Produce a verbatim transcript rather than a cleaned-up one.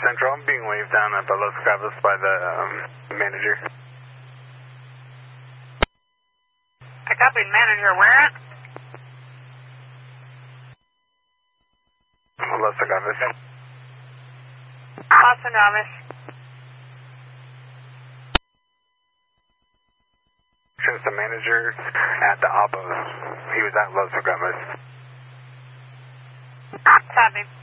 Central. I'm being waved down at the Los Cabos by the um, manager. I copied manager. Where at? Los Cabos. Los Cabos. Since the manager at the Abos, he was at Los Cabos. Copy.